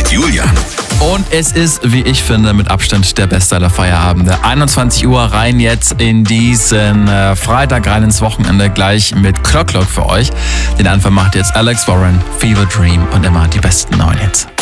Julian. Und es ist, wie ich finde, mit Abstand der beste aller Feierabende. 21 Uhr rein jetzt in diesen Freitag, rein ins Wochenende, gleich mit Clock für euch. Den Anfang macht jetzt Alex Warren, Fever Dream und immer die besten neuen Hits.